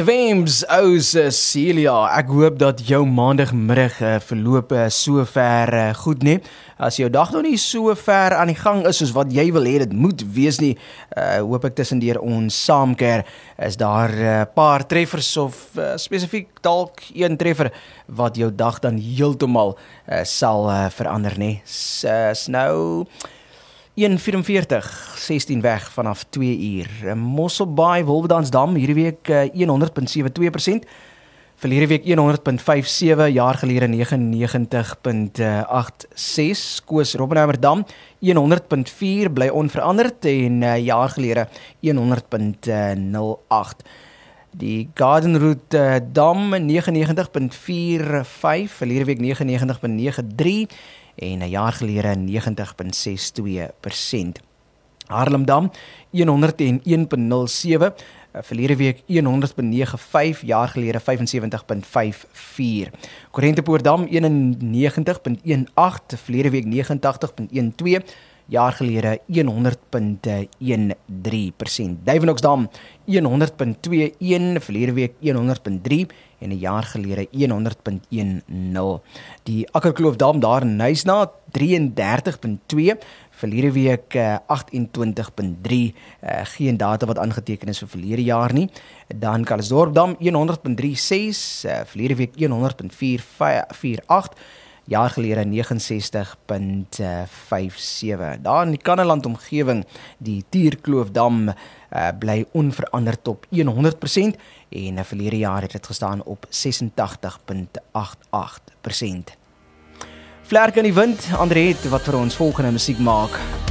Weems, ou Cecilia, ek hoop dat jou maandagmiddag verloop so ver goed nie. As jou dag nog nie so ver aan die gang is soos wat jy wil hê dit moet wees nie, hoop ek tussendeur ons saamkeer is daar paar treffers of spesifiek dalk een treffer wat jou dag dan heeltemal sal verander nie. Nou 1:44, 16 weg vanaf 2 uur. Mosselbaai, Wolwedansdam, hierdie week 100.72%, verlede week 100.57, jaar gelede 99.86, Koos Robbenheimerdam 100.4, bly onveranderd en jaar gelede 100.08. Die Gardenroute Dam 99.45, verlede week 99.93 en 'n jaar gelede 90.62%. Haarlemdam 101.07, verlede week 100.95, jaar gelede 75.54. Korentepoortdam 91.18, verlede week 89.12, jaar gelede 100.13%. Duivenoksdam 100.21, verlede week 100.3 en 'n jaar gelede 100.10. Die Akkerkloofdam daar in Nysna 33.2, verlede week 28.3, geen data wat aangeteken is vir verlede jaar nie. Dan Calitzdorpdam 100.36, verlede week 100.48, jaar gelede 69.57. Daar in die Kanneland omgewing, die Tierkloofdam bly onveranderd op 100% en verlede jaar het dit gestaan op 86.88%. Vlerk in die wind, André het wat vir ons volgende musiek maak.